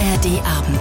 ARD-Abend.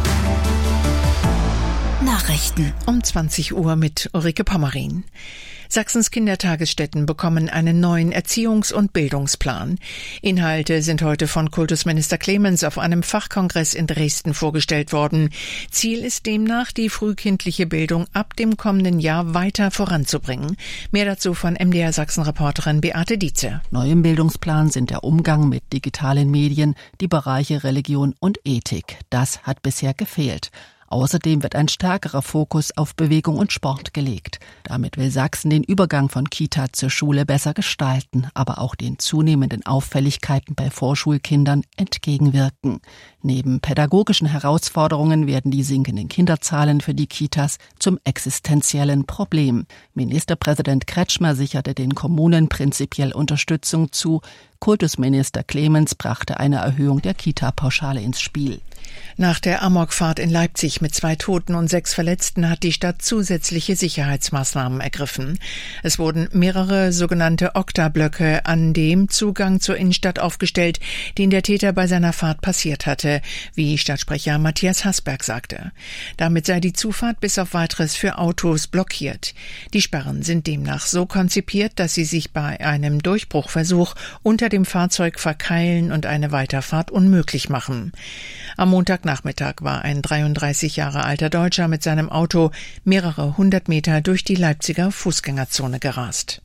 Nachrichten um 20 Uhr mit Ulrike Pommerin. Sachsens Kindertagesstätten bekommen einen neuen Erziehungs- und Bildungsplan. Inhalte sind heute von Kultusminister Clemens auf einem Fachkongress in Dresden vorgestellt worden. Ziel ist demnach, die frühkindliche Bildung ab dem kommenden Jahr weiter voranzubringen. Mehr dazu von MDR Sachsen-Reporterin Beate Dietze. Neu im Bildungsplan sind der Umgang mit digitalen Medien, die Bereiche Religion und Ethik. Das hat bisher gefehlt. Außerdem wird ein stärkerer Fokus auf Bewegung und Sport gelegt. Damit will Sachsen den Übergang von Kita zur Schule besser gestalten, aber auch den zunehmenden Auffälligkeiten bei Vorschulkindern entgegenwirken. Neben pädagogischen Herausforderungen werden die sinkenden Kinderzahlen für die Kitas zum existenziellen Problem. Ministerpräsident Kretschmer sicherte den Kommunen prinzipiell Unterstützung zu. Kultusminister Clemens brachte eine Erhöhung der Kita-Pauschale ins Spiel. Nach der Amokfahrt in Leipzig mit 2 Toten und 6 Verletzten hat die Stadt zusätzliche Sicherheitsmaßnahmen ergriffen. Es wurden mehrere sogenannte Oktablöcke an dem Zugang zur Innenstadt aufgestellt, den der Täter bei seiner Fahrt passiert hatte, wie Stadtsprecher Matthias Hasberg sagte. Damit sei die Zufahrt bis auf Weiteres für Autos blockiert. Die Sperren sind demnach so konzipiert, dass sie sich bei einem Durchbruchversuch unter dem Fahrzeug verkeilen und eine Weiterfahrt unmöglich machen. Am Montagnachmittag war ein 33 Jahre alter Deutscher mit seinem Auto mehrere 100 Meter durch die Leipziger Fußgängerzone gerast.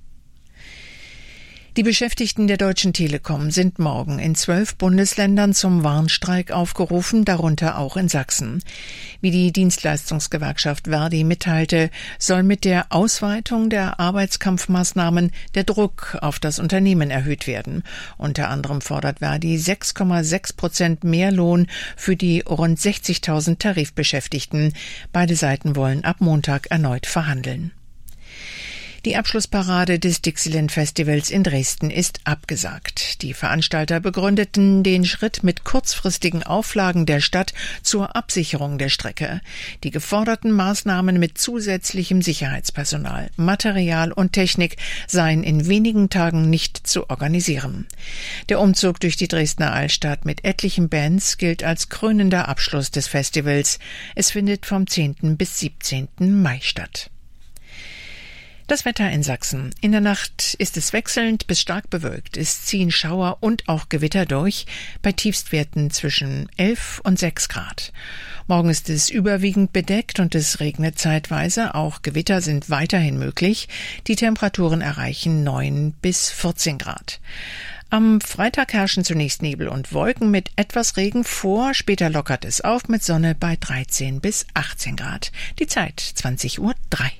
Die Beschäftigten der Deutschen Telekom sind morgen in 12 Bundesländern zum Warnstreik aufgerufen, darunter auch in Sachsen. Wie die Dienstleistungsgewerkschaft Verdi mitteilte, soll mit der Ausweitung der Arbeitskampfmaßnahmen der Druck auf das Unternehmen erhöht werden. Unter anderem fordert Verdi 6,6% mehr Lohn für die rund 60.000 Tarifbeschäftigten. Beide Seiten wollen ab Montag erneut verhandeln. Die Abschlussparade des Dixieland Festivals in Dresden ist abgesagt. Die Veranstalter begründeten den Schritt mit kurzfristigen Auflagen der Stadt zur Absicherung der Strecke. Die geforderten Maßnahmen mit zusätzlichem Sicherheitspersonal, Material und Technik seien in wenigen Tagen nicht zu organisieren. Der Umzug durch die Dresdner Altstadt mit etlichen Bands gilt als krönender Abschluss des Festivals. Es findet vom 10. bis 17. Mai statt. Das Wetter in Sachsen. In der Nacht ist es wechselnd bis stark bewölkt. Es ziehen Schauer und auch Gewitter durch, bei Tiefstwerten zwischen 11 und 6 Grad. Morgen ist es überwiegend bedeckt und es regnet zeitweise. Auch Gewitter sind weiterhin möglich. Die Temperaturen erreichen 9 bis 14 Grad. Am Freitag herrschen zunächst Nebel und Wolken mit etwas Regen vor. Später lockert es auf mit Sonne bei 13 bis 18 Grad. Die Zeit 20:03 Uhr.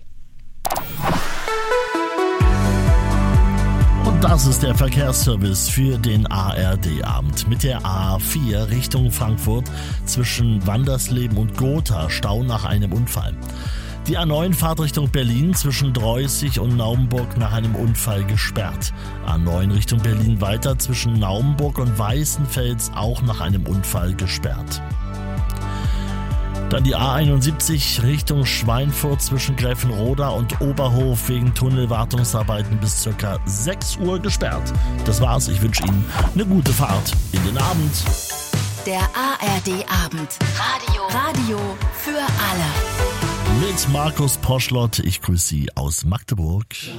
Und das ist der Verkehrsservice für den ARD-Abend. Mit der A4 Richtung Frankfurt zwischen Wandersleben und Gotha Stau nach einem Unfall. Die A9 Fahrtrichtung Berlin zwischen Dreußig und Naumburg nach einem Unfall gesperrt. A9 Richtung Berlin weiter zwischen Naumburg und Weißenfels auch nach einem Unfall gesperrt. Dann die A71 Richtung Schweinfurt zwischen Gräfenroda und Oberhof wegen Tunnelwartungsarbeiten bis ca. 6 Uhr gesperrt. Das war's. Ich wünsche Ihnen eine gute Fahrt in den Abend. Der ARD-Abend. Radio für alle. Mit Markus Poschlott. Ich grüße Sie aus Magdeburg.